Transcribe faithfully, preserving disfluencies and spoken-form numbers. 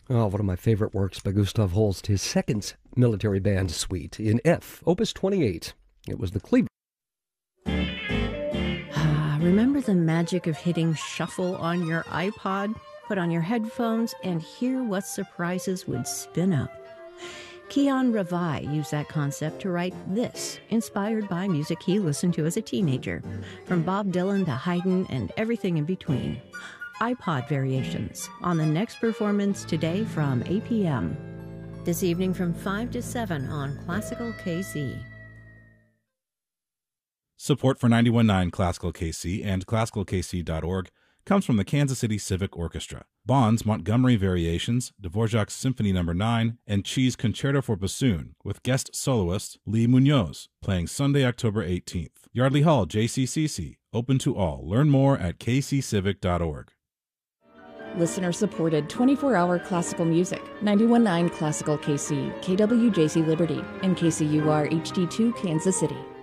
Oh, one of my favorite works by Gustav Holst, his second military band suite in F, Opus twenty-eight. It was the Cleveland. Ah, remember the magic of hitting shuffle on your iPod? Put on your headphones and hear what surprises would spin up. Keon Ravai used that concept to write this, inspired by music he listened to as a teenager, from Bob Dylan to Haydn and everything in between. iPod Variations, on the next performance today from eight p.m. This evening from five to seven on Classical K C. Support for ninety-one point nine Classical K C and classical k c dot org comes from the Kansas City Civic Orchestra, Bond's Montgomery Variations, Dvorak's Symphony Number nine, and Chi's Concerto for Bassoon, with guest soloist Lee Munoz, playing Sunday, October eighteenth. Yardley Hall, J C C C, open to all. Learn more at k c civic dot org. Listener-supported twenty-four hour classical music, ninety-one point nine Classical K C, K W J C Liberty, and K C U R H D two Kansas City.